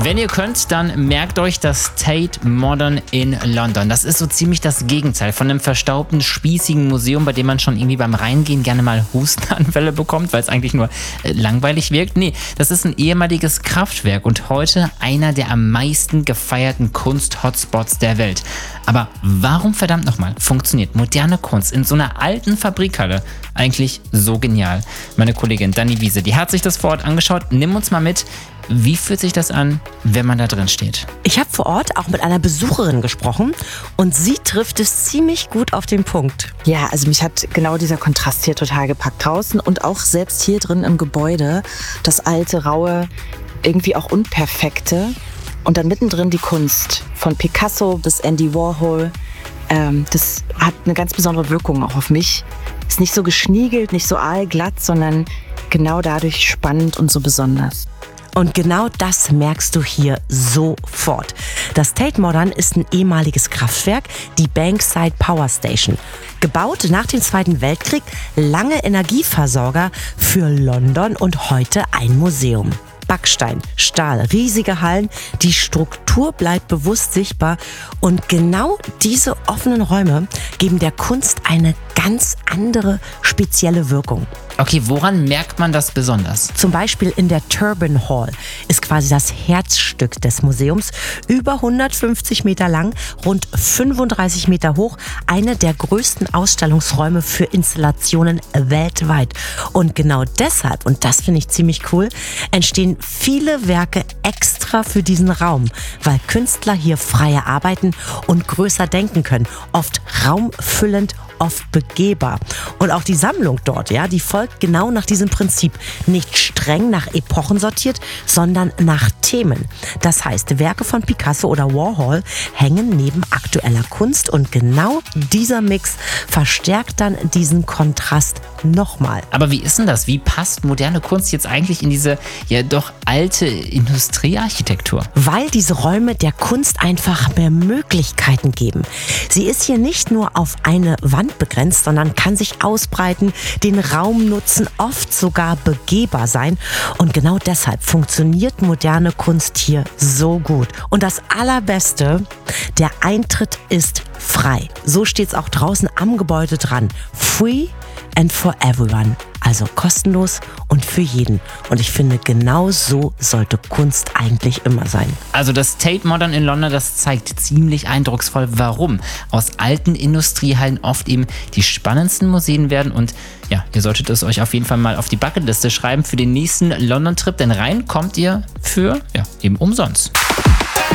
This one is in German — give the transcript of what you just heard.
Wenn ihr könnt, dann merkt euch das Tate Modern in London. Das ist so ziemlich das Gegenteil von einem verstaubten, spießigen Museum, bei dem man schon irgendwie beim Reingehen gerne mal Hustenanfälle bekommt, weil es eigentlich nur langweilig wirkt. Nee, das ist ein ehemaliges Kraftwerk und heute einer der am meisten gefeierten Kunst-Hotspots der Welt. Aber warum verdammt nochmal funktioniert moderne Kunst in so einer alten Fabrikhalle eigentlich so genial? Meine Kollegin Dani Wiese, die hat sich das vor Ort angeschaut. Nimm uns mal mit. Wie fühlt sich das an, wenn man da drin steht? Ich habe vor Ort auch mit einer Besucherin gesprochen und sie trifft es ziemlich gut auf den Punkt. Ja, also mich hat genau dieser Kontrast hier total gepackt draußen und auch selbst hier drin im Gebäude. Das alte, raue, irgendwie auch unperfekte und dann mittendrin die Kunst. Von Picasso bis Andy Warhol. Das hat eine ganz besondere Wirkung auch auf mich. Ist nicht so geschniegelt, nicht so aalglatt, sondern genau dadurch spannend und so besonders. Und genau das merkst du hier sofort. Das Tate Modern ist ein ehemaliges Kraftwerk, die Bankside Power Station. Gebaut nach dem Zweiten Weltkrieg, lange Energieversorger für London und heute ein Museum. Backstein, Stahl, riesige Hallen, die Struktur bleibt bewusst sichtbar und genau diese offenen Räume geben der Kunst eine ganz andere, spezielle Wirkung. Okay, woran merkt man das besonders? Zum Beispiel in der Turbine Hall ist quasi das Herzstück des Museums. Über 150 Meter lang, rund 35 Meter hoch. Eine der größten Ausstellungsräume für Installationen weltweit. Und genau deshalb, und das finde ich ziemlich cool, entstehen viele Werke extra für diesen Raum, weil Künstler hier freier arbeiten und größer denken können. Oft raumfüllend, oft begehbar. Und auch die Sammlung dort, ja, die folgt genau nach diesem Prinzip. Nicht streng nach Epochen sortiert, sondern nach Themen. Das heißt, Werke von Picasso oder Warhol hängen neben aktueller Kunst und genau dieser Mix verstärkt dann diesen Kontrast nochmal. Aber wie ist denn das? Wie passt moderne Kunst jetzt eigentlich in diese ja doch alte Industriearchitektur? Weil diese Räume der Kunst einfach mehr Möglichkeiten geben. Sie ist hier nicht nur auf eine Wand begrenzt, sondern kann sich ausbreiten, den Raum nutzen, oft sogar begehbar sein. Und genau deshalb funktioniert moderne Kunst hier so gut. Und das Allerbeste, der Eintritt ist frei. So steht es auch draußen am Gebäude dran. Free and for everyone. Also kostenlos und für jeden. Und ich finde, genau so sollte Kunst eigentlich immer sein. Also das Tate Modern in London, das zeigt ziemlich eindrucksvoll, warum aus alten Industriehallen oft eben die spannendsten Museen werden. Und ja, ihr solltet es euch auf jeden Fall mal auf die Bucketliste schreiben für den nächsten London-Trip, denn rein kommt ihr für eben umsonst.